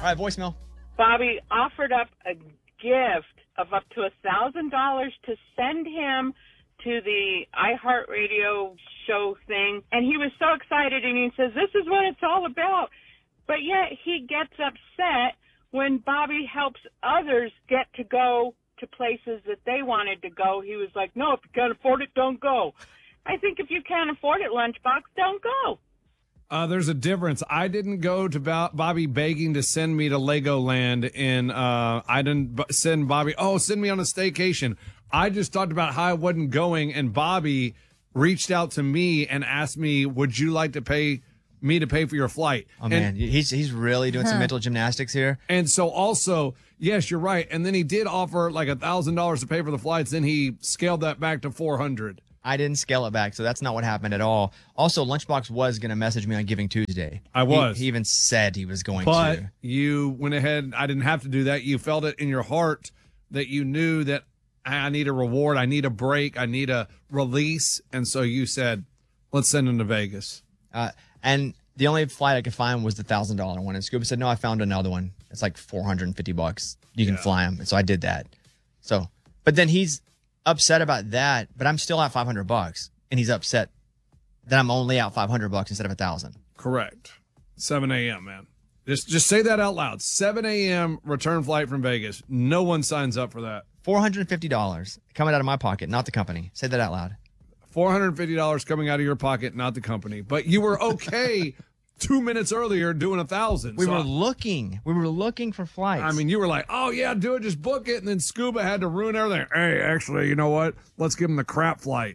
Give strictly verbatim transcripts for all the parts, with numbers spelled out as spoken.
All right, voicemail. Bobby offered up a gift of up to a thousand dollars to send him to the iHeartRadio show thing, and he was so excited, and he says, this is what it's all about. But yet he gets upset when Bobby helps others get to go to places that they wanted to go. He was like, no, if you can't afford it, don't go. I think if you can't afford it, Lunchbox, don't go. Uh, there's a difference. I didn't go to Bo- Bobby begging to send me to Legoland, and uh, I didn't b- send Bobby, oh, send me on a staycation. I just talked about how I wasn't going, and Bobby reached out to me and asked me, would you like to pay me to pay for your flight? Oh, and, man, he's he's really doing Huh. some mental gymnastics here. And so also, yes, you're right. And then he did offer like a thousand dollars to pay for the flights. Then he scaled that back to four hundred. I didn't scale it back, so that's not what happened at all. Also, Lunchbox was going to message me on Giving Tuesday. I was. He, he even said he was going But to. you went ahead. I didn't have to do that. You felt it in your heart that you knew that I need a reward. I need a break. I need a release. And so you said, let's send him to Vegas. Uh, and the only flight I could find was the one thousand dollars one. And Scuba said, no, I found another one. It's like four hundred fifty bucks. You can Yeah. fly him. And so I did that. So, but then he's upset about that, but I'm still at five hundred bucks. And he's upset that I'm only out five hundred bucks instead of a thousand. Correct. seven a.m., man. Just just say that out loud. seven a.m. return flight from Vegas. No one signs up for that. four hundred fifty dollars coming out of my pocket, not the company. Say that out loud. four hundred fifty dollars coming out of your pocket, not the company. But you were okay two minutes earlier doing a thousand. We So, were looking. We were looking for flights. I mean, you were like, oh, yeah, do it. Just book it. And then Scuba had to ruin everything. Hey, actually, you know what? Let's give him the crap flight.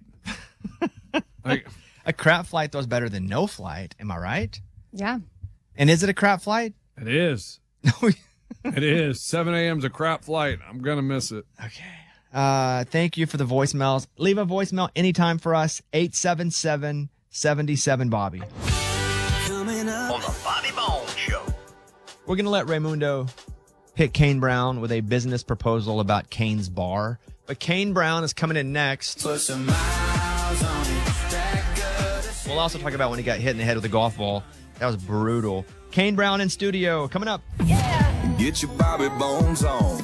Like, a crap flight though is better than no flight. Am I right? Yeah. And is it a crap flight? it is. No. It is. seven a.m. is a crap flight. I'm going to miss it. Okay. Uh, thank you for the voicemails. Leave a voicemail anytime for us. eight seven seven, seven seven, Bobby. Coming up on the Bobby Bones Show. We're going to let Raymundo hit Kane Brown with a business proposal about Kane's Bar. But Kane Brown is coming in next. Put some miles on it. That good. We'll also talk about when he got hit in the head with a golf ball. That was brutal. Kane Brown in studio. Coming up. Get your Bobby Bones on.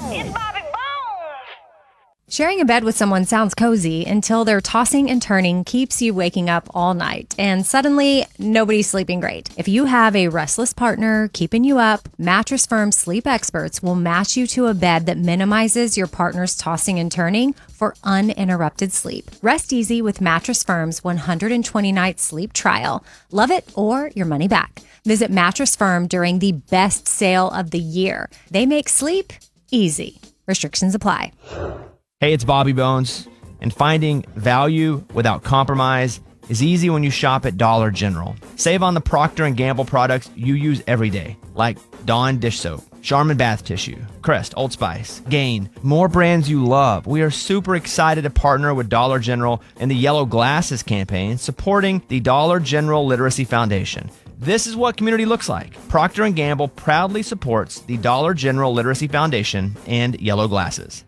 Sharing a bed with someone sounds cozy until their tossing and turning keeps you waking up all night. And suddenly, nobody's sleeping great. If you have a restless partner keeping you up, Mattress Firm's sleep experts will match you to a bed that minimizes your partner's tossing and turning for uninterrupted sleep. Rest easy with Mattress Firm's one hundred twenty night sleep trial. Love it or your money back. Visit Mattress Firm during the best sale of the year. They make sleep easy. Restrictions apply. Hey, it's Bobby Bones, and finding value without compromise is easy when you shop at Dollar General. Save on the Procter and Gamble products you use every day, like Dawn dish soap, Charmin bath tissue, Crest, Old Spice, Gain, more brands you love. We are super excited to partner with Dollar General in the Yellow Glasses campaign, supporting the Dollar General Literacy Foundation. This is what community looks like. Procter and Gamble proudly supports the Dollar General Literacy Foundation and Yellow Glasses.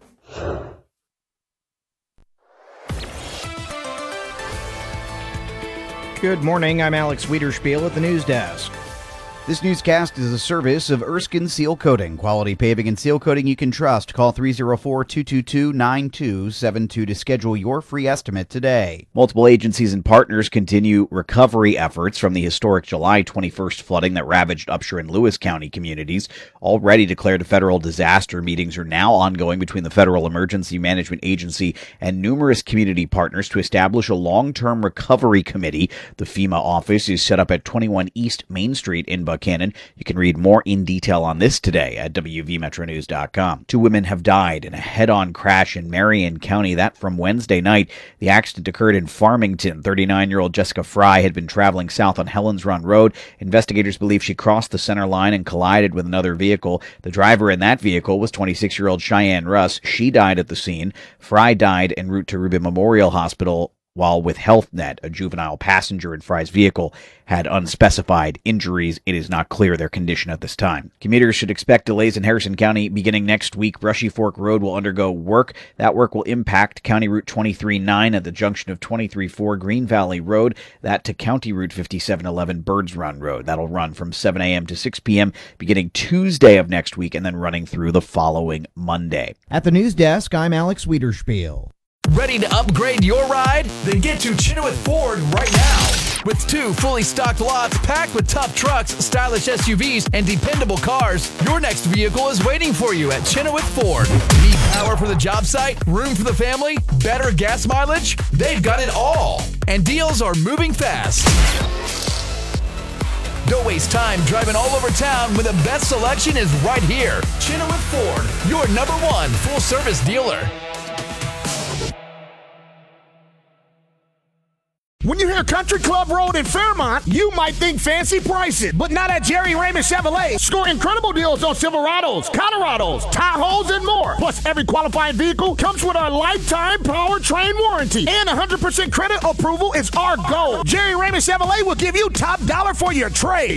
Good morning, I'm Alex Wiederspiel at the News Desk. This newscast is a service of Erskine Seal Coating. Quality paving and seal coating you can trust. Call three oh four, two two two, nine two seven two to schedule your free estimate today. Multiple agencies and partners continue recovery efforts from the historic July twenty-first flooding that ravaged Upshur and Lewis County communities. Already declared a federal disaster, meetings are now ongoing between the Federal Emergency Management Agency and numerous community partners to establish a long-term recovery committee. The FEMA office is set up at twenty-one East Main Street in Buchanan. You can read more in detail on this today at W V Metro News dot com. Two women have died in a head-on crash in Marion County. That from Wednesday night. The accident occurred in Farmington. thirty-nine-year-old Jessica Fry had been traveling south on Helens Run Road. Investigators believe she crossed the center line and collided with another vehicle. The driver in that vehicle was twenty-six-year-old Cheyenne Russ. She died at the scene. Fry died en route to Rubin Memorial Hospital while with HealthNet, a juvenile passenger in Fry's vehicle had unspecified injuries. It is not clear their condition at this time. Commuters should expect delays in Harrison County beginning next week. Brushy Fork Road will undergo work. That work will impact County Route twenty-three nine at the junction of twenty-three four Green Valley Road, that to County Route fifty-seven eleven Birds Run Road. That'll run from seven a.m. to six p.m. beginning Tuesday of next week and then running through the following Monday. At the news desk, I'm Alex Wiederspiel. Ready to upgrade your ride? Then get to Chenoweth Ford right now. With two fully stocked lots packed with tough trucks, stylish S U Vs, and dependable cars, your next vehicle is waiting for you at Chenoweth Ford. Need power for the job site? Room for the family? Better gas mileage? They've got it all. And deals are moving fast. Don't waste time driving all over town when the best selection is right here. Chenoweth Ford, your number one full-service dealer. When you hear Country Club Road in Fairmont, you might think fancy prices, but not at Jerry Raymond Chevrolet. Score incredible deals on Silverados, Colorados, Tahoes, and more. Plus, every qualifying vehicle comes with our lifetime powertrain warranty, and one hundred percent credit approval is our goal. Jerry Raymond Chevrolet will give you top dollar for your trade.